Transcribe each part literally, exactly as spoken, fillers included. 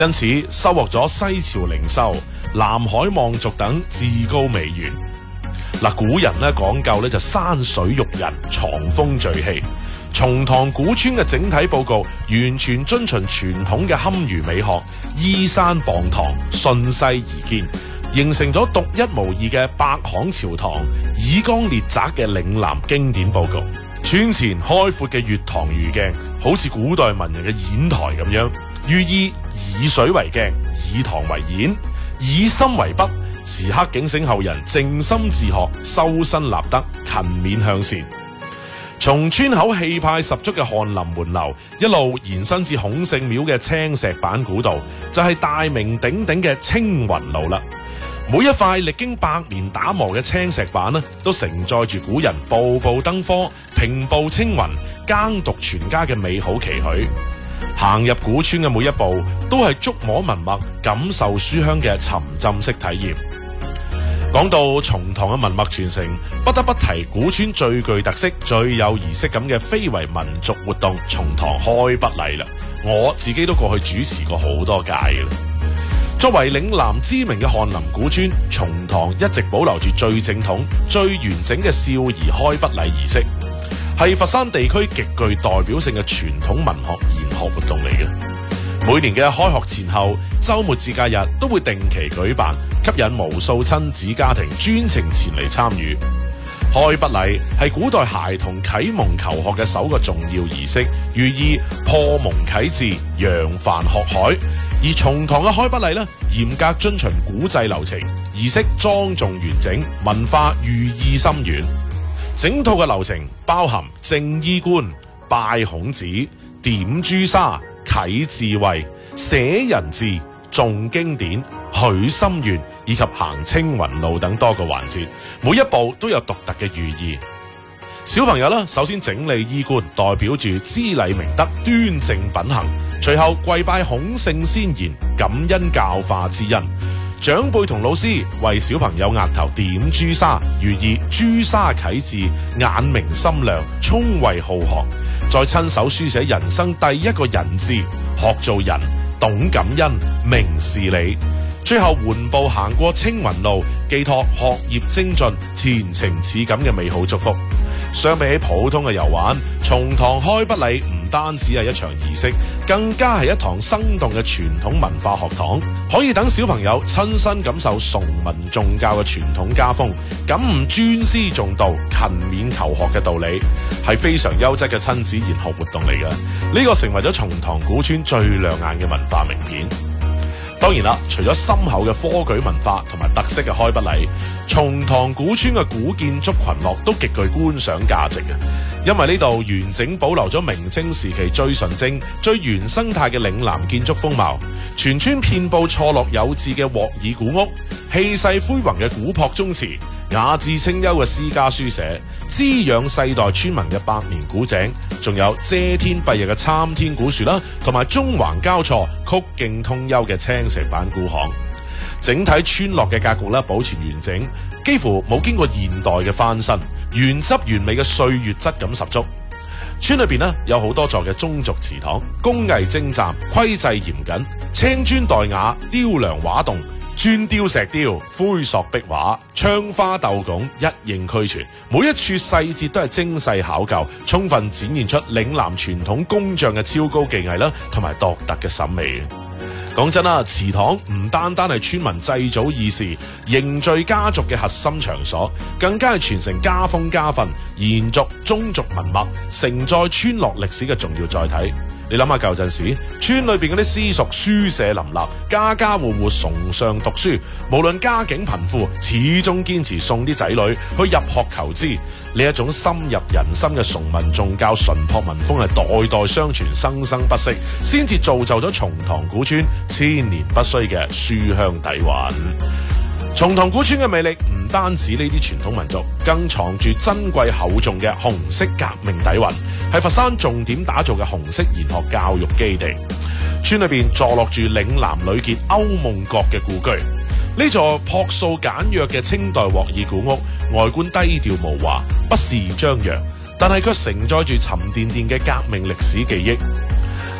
因此收穫咗西樵靈修、南海望族等至高美譽。嗱，古人咧講究咧就山水育人、藏風聚氣。松塘古村嘅整體佈局完全遵循傳統嘅堪輿美學，依山傍塘，順勢而建，形成咗獨一無二嘅百行朝堂、以江列澤嘅嶺南經典佈局。村前開闊嘅月塘魚鏡，好似古代文人嘅演台咁樣，寓意以水為鏡，以塘為演，以心為筆，時刻警醒後人靜心自學，修身立德，勤勉向善。從村口氣派十足嘅翰林門樓一路延伸至孔聖廟嘅青石板古道，就係、是、大名鼎鼎嘅青雲路啦。每一塊歷經百年打磨嘅青石板呢，都承載住古人步步登科、平步青雲、耕讀傳家嘅美好期許。行入古村嘅每一步，都係觸摸文脈、感受書香嘅沉浸式體驗。講到松塘嘅文脈傳承，不得不提古村最具特色、最有儀式感嘅非遺民族活動——松塘開筆禮啦。我自己都過去主持過好多屆嘅啦。作為嶺南知名嘅翰林古村，松塘一直保留住最正統、最完整嘅少兒開筆禮儀式，係佛山地區極具代表性嘅傳統文學研學活動嚟嘅。每年嘅開學前後、週末節假日都會定期舉辦，吸引無數親子家庭專程前嚟參與。開筆禮係古代孩童啟蒙求學嘅首個重要儀式，寓意破蒙啟智、揚帆學海。而松塘嘅開筆禮呢，嚴格遵循古制流程，儀式莊重完整，文化寓意深遠。整套嘅流程包含正衣冠、拜孔子、點朱砂、啟智慧、寫人字、誦經典、許心願以及行青雲路等多個環節，每一步都有獨特嘅寓意。小朋友呢，首先整理衣冠，代表住知禮明德、端正品行，隨後跪拜孔聖先賢，感恩教化之恩。長輩同老師為小朋友額頭點朱砂，寓意朱砂啟智，眼明心亮，聰慧好學。再親手書寫人生第一個人字，學做人，懂感恩，明事理。最後緩步行過青雲路，寄託學業精進、前程似錦嘅美好祝福。相比起普通嘅遊玩，松塘開筆禮唔單止係一場儀式，更加係一堂生動嘅傳統文化學堂，可以等小朋友親身感受崇文重教嘅傳統家風，感悟尊師重道、勤勉求學嘅道理，係非常優質嘅親子研學活動嚟嘅。呢個成為咗松塘古村最亮眼嘅文化名片。當然啦，除咗深厚嘅科舉文化同埋特色嘅開筆禮，松塘古村嘅古建築群落都極具觀賞價值嘅，因為呢度完整保留咗明清時期最純正、最原生態嘅嶺南建築風貌。全村遍佈錯落有致嘅鑊耳古屋，氣勢恢宏嘅古樸宗祠，雅致清幽嘅私家書舍，滋養世代村民嘅百年古井，仲有遮天蔽日嘅參天古樹啦，同埋縱橫交錯、曲徑通幽嘅青石板古巷。整體村落嘅格局咧保持完整，幾乎冇經過現代嘅翻新，原汁原味嘅歲月質感十足。村裏邊咧有好多座嘅宗族祠堂，工藝精湛，規制嚴謹，青磚黛瓦、雕梁畫棟、磚雕石雕、灰塑壁畫、窗花斗拱一應俱全，每一處細節都係精細考究，充分展現出嶺南傳統工匠嘅超高技藝啦，同埋獨特嘅審美。講真啦，祠堂唔單單係村民祭祖議事、凝聚家族嘅核心場所，更加係傳承家風家訓、延續宗族文脈、承載村落歷史嘅重要載體。你諗下舊陣時，村裏邊嗰啲私塾書舍林立，家家戶戶崇尚讀書，無論家境貧富，始終堅持送啲仔女去入學求知。呢一種深入人心嘅崇文重教、淳樸民風係代代相傳、生生不息，先至造就咗松塘古村千年不衰嘅書香底蘊。松塘古村嘅魅力唔單止呢啲傳統民族，更藏住珍貴厚重嘅紅色革命底蘊，係佛山重點打造嘅紅色研學教育基地。村裏邊坐落住嶺南女傑歐夢閣嘅故居，呢座樸素簡約嘅清代鑊耳古屋，外觀低調無華，不肆張揚，但係卻承載住沉甸甸嘅革命歷史記憶。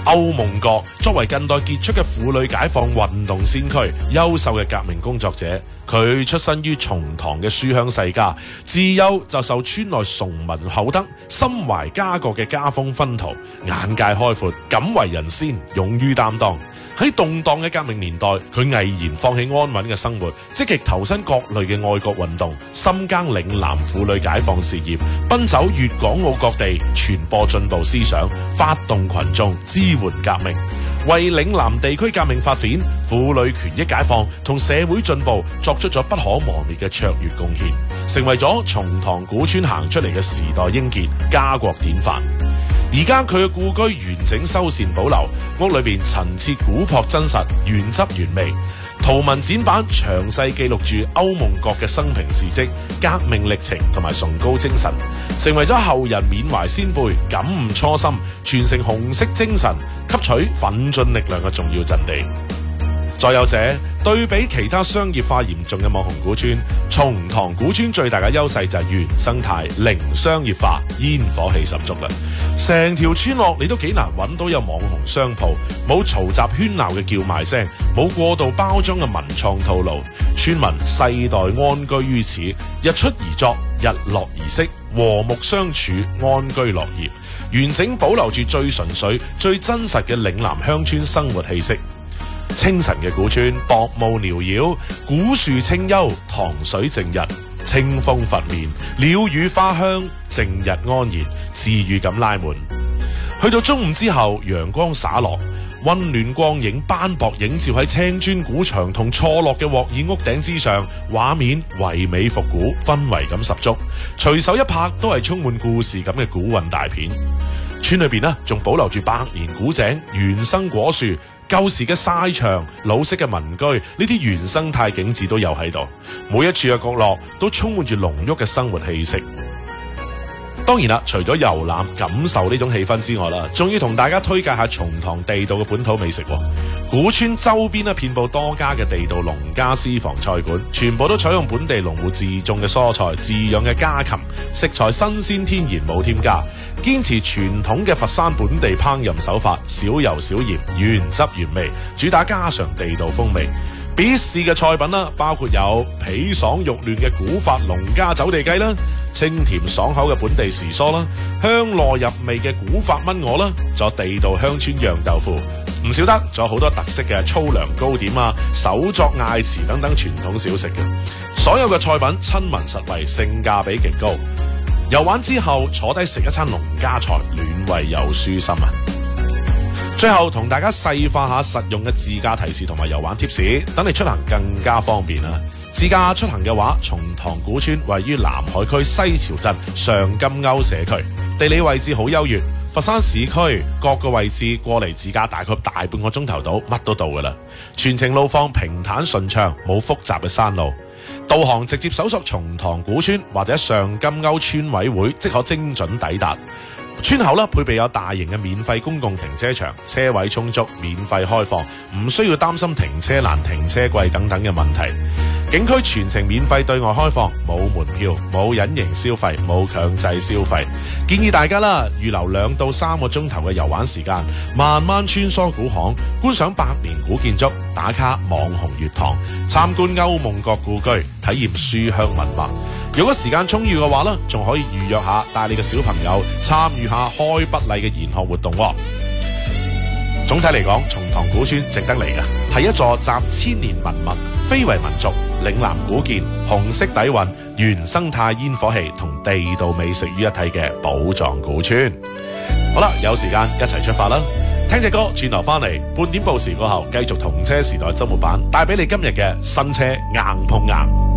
歐夢閣作為近代傑出嘅婦女解放運動先驅，優秀嘅革命工作者，佢出身於重堂嘅書香世家，自幼就受村內崇文厚德、心懷家國嘅家風熏陶，眼界開闊，敢為人先，勇於擔當。喺動盪嘅革命年代，佢毅然放棄安穩嘅生活，積極投身各類嘅愛國運動，深耕嶺南婦女解放事業，奔走粵港澳各地，傳播進步思想，發動群眾支援革命，為嶺南地區革命發展、婦女權益解放同社會進步作出咗不可磨滅嘅卓越貢獻，成為咗松塘古村行出嚟嘅時代英傑、家國典範。而家佢嘅故居完整修繕保留，屋裏邊陳設古樸真實、原汁原味，圖文展板詳細記錄住歐夢閣嘅生平事蹟、革命歷程同埋崇高精神，成為咗後人緬懷先輩、感悟初心、傳承紅色精神、吸取奮進力量嘅重要陣地。再有者，對比其他商業化嚴重嘅網紅古村，松塘古村最大嘅優勢就係原生態、零商業化、煙火氣十足啦。成條村落你都幾難揾到有網紅商鋪，冇嘈雜喧鬧嘅叫賣聲，冇過度包裝嘅文創套路，村民世代安居於此，日出而作，日落而息，和睦相處，安居樂業，完整保留住最純粹、最真實嘅嶺南鄉村生活氣息。清晨嘅古村，薄霧繚繞，古樹清幽，塘水靜日，清風拂面，鳥語花香，靜日安然，治癒感拉滿。去到中午之後，陽光灑落，溫暖光影斑駁映照喺青磚古牆同錯落嘅鑊耳屋頂之上，畫面唯美復古，氛圍感十足，隨手一拍都係充滿故事感嘅古韻大片。村裏邊呢，仲保留住百年古井、原生果樹、舊時嘅曬場、老式嘅民居，呢啲原生態景致都有喺度，每一處嘅角落都充滿住濃郁嘅生活氣息。當然啦，除咗遊覽感受呢種氣氛之外啦，仲要同大家推介下松塘地道嘅本土美食。古村周邊咧遍佈多家嘅地道農家私房菜館，全部都採用本地農戶自種嘅蔬菜、自養嘅家禽，食材新鮮天然，冇添加，堅持傳統嘅佛山本地烹飪手法，少油少鹽，原汁原味，主打家常地道風味。必試嘅菜品啦，包括有皮爽肉嫩嘅古法農家走地雞啦，清甜爽口嘅本地時蔬啦，香糯入味嘅古法炆鵝啦，仲有地道鄉村釀豆腐，唔少得，仲有好多特色嘅粗糧糕點啊、手作艾糍等等傳統小食嘅。所有嘅菜品親民實惠，性價比極高。遊玩之後坐低食一餐農家菜，暖胃又舒心啊！最後同大家細化下實用嘅自駕提示同埋遊玩貼士，等你出行更加方便啦。自駕出行嘅話，松塘古村位於南海區西樵鎮上金鉤社區，地理位置好優越。佛山市區各個位置過嚟自駕大概大半個鐘頭到，乜都到噶啦。全程路況平坦順暢，冇複雜嘅山路。導航直接搜索松塘古村或者上金鉤村委會，即可精準抵達。村口啦，配備有大型嘅免費公共停車場，車位充足，免費開放，唔需要擔心停車難、停車貴等等嘅問題。景區全程免費對外開放，冇門票，冇隱形消費，冇強制消費。建議大家啦，預留兩到三個鐘頭嘅遊玩時間，慢慢穿梭古巷，觀賞百年古建築，打卡網紅月堂，參觀歐夢閣故居，體驗書香文化。如果時間充裕嘅話呢，仲可以預約下帶你嘅小朋友參與下開筆禮嘅研學活動。總體嚟講，松塘古村值得嚟嘅，係一座集千年文物、非遺民族、嶺南古建、紅色底蘊、原生態煙火氣同地道美食於一體嘅寶藏古村。好啦，有時間一齊出發啦！聽隻歌，轉頭翻嚟，半點報時過後，繼續同車時代周末版，帶俾你今日嘅新車硬碰硬。